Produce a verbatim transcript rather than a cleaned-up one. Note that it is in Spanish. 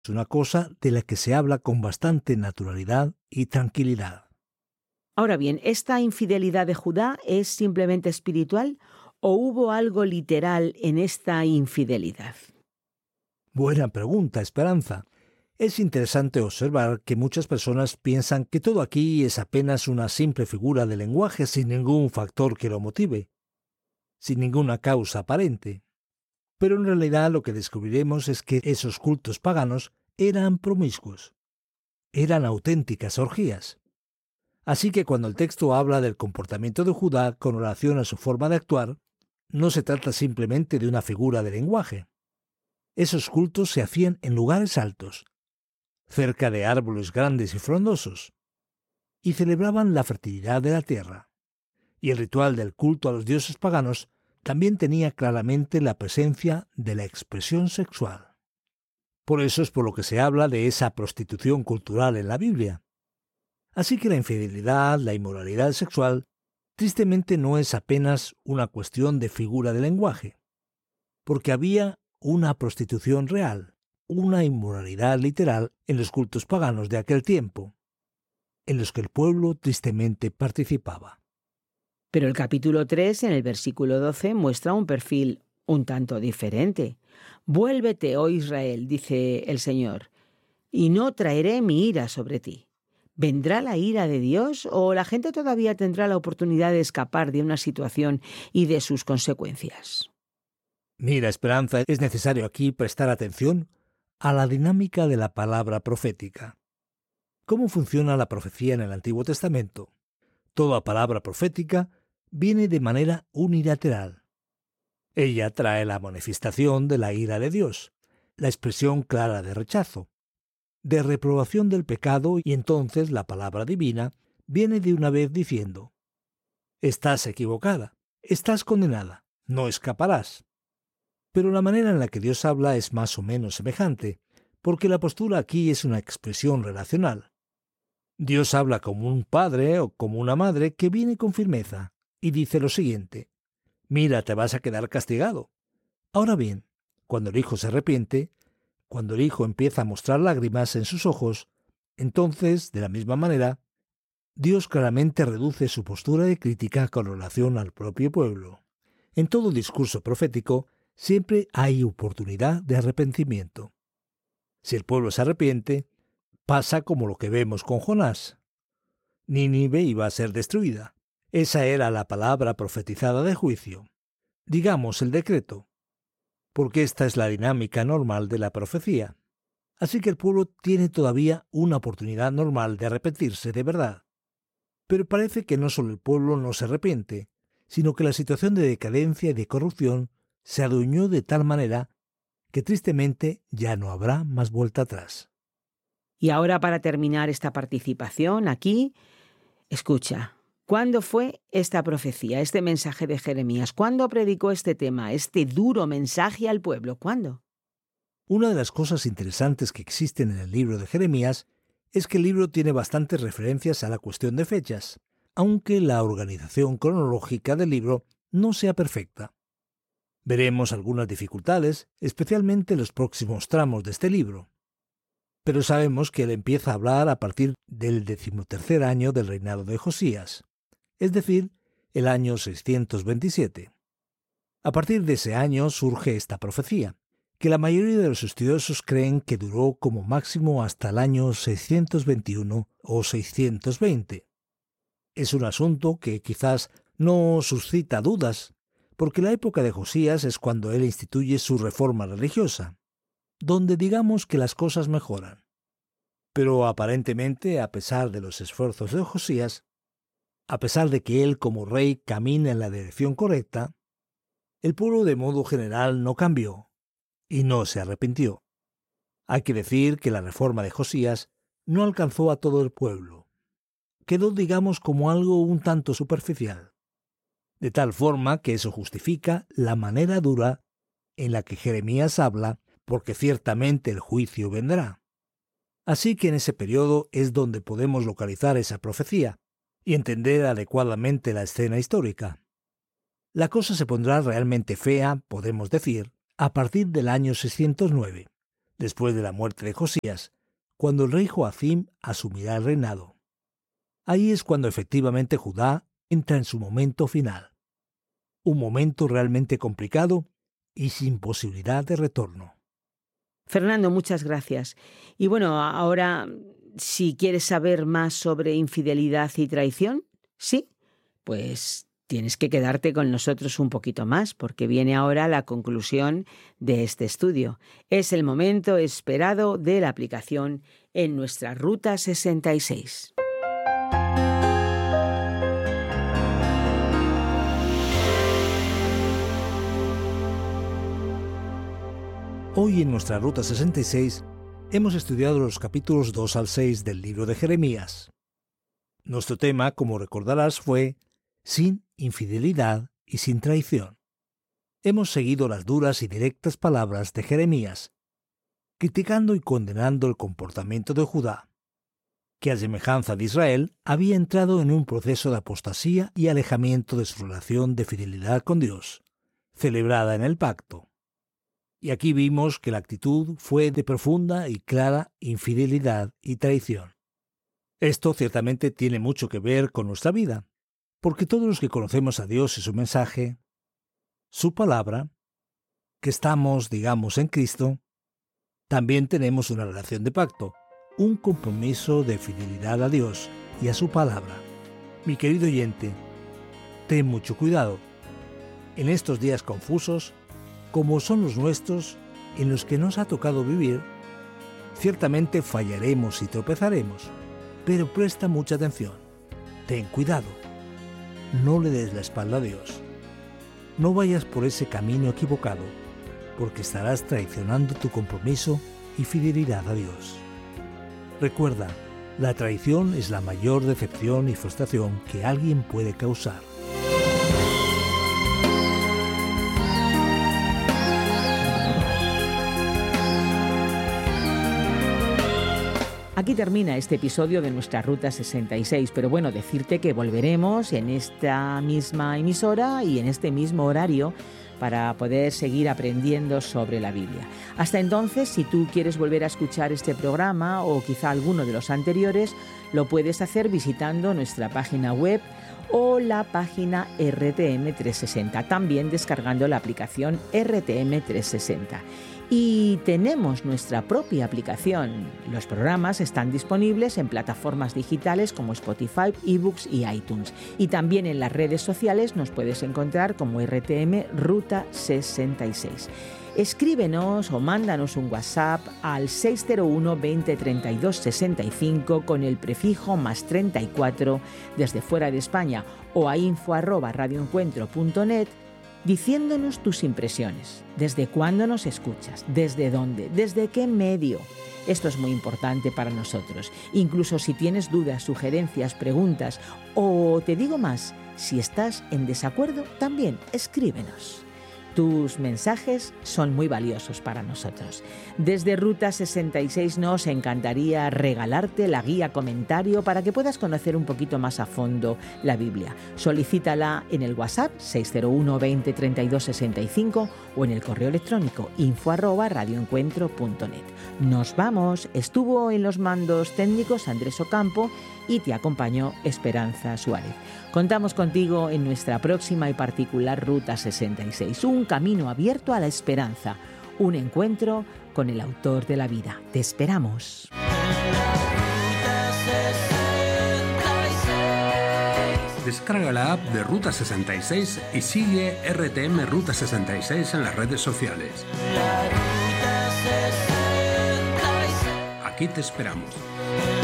Es una cosa de la que se habla con bastante naturalidad y tranquilidad. Ahora bien, ¿esta infidelidad de Judá es simplemente espiritual o hubo algo literal en esta infidelidad? Buena pregunta, Esperanza. Es interesante observar que muchas personas piensan que todo aquí es apenas una simple figura de lenguaje sin ningún factor que lo motive, sin ninguna causa aparente. Pero en realidad lo que descubriremos es que esos cultos paganos eran promiscuos, eran auténticas orgías. Así que cuando el texto habla del comportamiento de Judá con relación a su forma de actuar, no se trata simplemente de una figura de lenguaje. Esos cultos se hacían en lugares altos, cerca de árboles grandes y frondosos, y celebraban la fertilidad de la tierra. Y el ritual del culto a los dioses paganos también tenía claramente la presencia de la expresión sexual. Por eso es por lo que se habla de esa prostitución cultural en la Biblia. Así que la infidelidad, la inmoralidad sexual, tristemente no es apenas una cuestión de figura de lenguaje, porque había una prostitución real, una inmoralidad literal en los cultos paganos de aquel tiempo, en los que el pueblo tristemente participaba. Pero el capítulo tres, en el versículo doce, muestra un perfil un tanto diferente. «Vuélvete, oh Israel», dice el Señor, «y no traeré mi ira sobre ti». ¿Vendrá la ira de Dios o la gente todavía tendrá la oportunidad de escapar de una situación y de sus consecuencias? Mira, Esperanza, es necesario aquí prestar atención a la dinámica de la palabra profética. ¿Cómo funciona la profecía en el Antiguo Testamento? Toda palabra profética viene de manera unilateral. Ella trae la manifestación de la ira de Dios, la expresión clara de rechazo, de reprobación del pecado, y entonces la palabra divina viene de una vez diciendo: estás equivocada, estás condenada, no escaparás. Pero la manera en la que Dios habla es más o menos semejante, porque la postura aquí es una expresión relacional. Dios habla como un padre o como una madre que viene con firmeza y dice lo siguiente: mira, te vas a quedar castigado. Ahora bien, cuando el hijo se arrepiente, cuando el hijo empieza a mostrar lágrimas en sus ojos, entonces, de la misma manera, Dios claramente reduce su postura de crítica con relación al propio pueblo. En todo discurso profético siempre hay oportunidad de arrepentimiento. Si el pueblo se arrepiente, pasa como lo que vemos con Jonás. Nínive iba a ser destruida. Esa era la palabra profetizada de juicio. Digamos el decreto, porque esta es la dinámica normal de la profecía. Así que el pueblo tiene todavía una oportunidad normal de arrepentirse de verdad. Pero parece que no solo el pueblo no se arrepiente, sino que la situación de decadencia y de corrupción se adueñó de tal manera que tristemente ya no habrá más vuelta atrás. Y ahora, para terminar esta participación aquí, escucha, ¿cuándo fue esta profecía, este mensaje de Jeremías? ¿Cuándo predicó este tema, este duro mensaje al pueblo? ¿Cuándo? Una de las cosas interesantes que existen en el libro de Jeremías es que el libro tiene bastantes referencias a la cuestión de fechas, aunque la organización cronológica del libro no sea perfecta. Veremos algunas dificultades, especialmente en los próximos tramos de este libro. Pero sabemos que él empieza a hablar a partir del decimotercer año del reinado de Josías, es decir, el año seiscientos veintisiete. A partir de ese año surge esta profecía, que la mayoría de los estudiosos creen que duró como máximo hasta el año seiscientos veintiuno o seiscientos veinte. Es un asunto que quizás no suscita dudas, porque la época de Josías es cuando él instituye su reforma religiosa, donde digamos que las cosas mejoran. Pero aparentemente, a pesar de los esfuerzos de Josías, a pesar de que él como rey camina en la dirección correcta, el pueblo de modo general no cambió y no se arrepintió. Hay que decir que la reforma de Josías no alcanzó a todo el pueblo. Quedó, digamos, como algo un tanto superficial, de tal forma que eso justifica la manera dura en la que Jeremías habla, porque ciertamente el juicio vendrá. Así que en ese periodo es donde podemos localizar esa profecía y entender adecuadamente la escena histórica. La cosa se pondrá realmente fea, podemos decir, a partir del año seiscientos nueve, después de la muerte de Josías, cuando el rey Joacim asumirá el reinado. Ahí es cuando efectivamente Judá entra en su momento final. Un momento realmente complicado y sin posibilidad de retorno. Fernando, muchas gracias. Y bueno, ahora, si quieres saber más sobre infidelidad y traición, sí, pues tienes que quedarte con nosotros un poquito más, porque viene ahora la conclusión de este estudio. Es el momento esperado de la aplicación en nuestra Ruta sesenta y seis. Hoy en nuestra Ruta sesenta y seis hemos estudiado los capítulos dos al seis del libro de Jeremías. Nuestro tema, como recordarás, fue sin infidelidad y sin traición. Hemos seguido las duras y directas palabras de Jeremías, criticando y condenando el comportamiento de Judá, que a semejanza de Israel había entrado en un proceso de apostasía y alejamiento de su relación de fidelidad con Dios, celebrada en el pacto. Y aquí vimos que la actitud fue de profunda y clara infidelidad y traición. Esto ciertamente tiene mucho que ver con nuestra vida, porque todos los que conocemos a Dios y su mensaje, su palabra, que estamos, digamos, en Cristo, también tenemos una relación de pacto, un compromiso de fidelidad a Dios y a su palabra. Mi querido oyente, ten mucho cuidado. En estos días confusos, como son los nuestros, en los que nos ha tocado vivir, ciertamente fallaremos y tropezaremos, pero presta mucha atención. Ten cuidado. No le des la espalda a Dios. No vayas por ese camino equivocado, porque estarás traicionando tu compromiso y fidelidad a Dios. Recuerda, la traición es la mayor decepción y frustración que alguien puede causar. Aquí termina este episodio de nuestra Ruta sesenta y seis, pero bueno, decirte que volveremos en esta misma emisora y en este mismo horario para poder seguir aprendiendo sobre la Biblia. Hasta entonces, si tú quieres volver a escuchar este programa o quizá alguno de los anteriores, lo puedes hacer visitando nuestra página web o la página R T M trescientos sesenta, también descargando la aplicación R T M trescientos sesenta. Y tenemos nuestra propia aplicación. Los programas están disponibles en plataformas digitales como Spotify, eBooks y iTunes. Y también en las redes sociales nos puedes encontrar como R T M Ruta sesenta y seis. Escríbenos o mándanos un WhatsApp al seis cero uno veinte treinta y dos sesenta y cinco con el prefijo más treinta y cuatro desde fuera de España o a info arroba radioencuentro punto net diciéndonos tus impresiones. ¿Desde cuándo nos escuchas? ¿Desde dónde? ¿Desde qué medio? Esto es muy importante para nosotros. Incluso si tienes dudas, sugerencias, preguntas o, te digo más, si estás en desacuerdo, también escríbenos. Tus mensajes son muy valiosos para nosotros. Desde Ruta sesenta y seis nos encantaría regalarte la guía comentario para que puedas conocer un poquito más a fondo la Biblia. Solicítala en el WhatsApp seis cero uno veinte treinta y dos sesenta y cinco o en el correo electrónico info arroba radioencuentro punto net. Nos vamos. Estuvo en los mandos técnicos Andrés Ocampo y te acompañó Esperanza Suárez. Contamos contigo en nuestra próxima y particular Ruta sesenta y seis, un camino abierto a la esperanza, un encuentro con el autor de la vida. Te esperamos. Descarga la app de Ruta sesenta y seis y sigue R T M Ruta sesenta y seis en las redes sociales. Aquí te esperamos.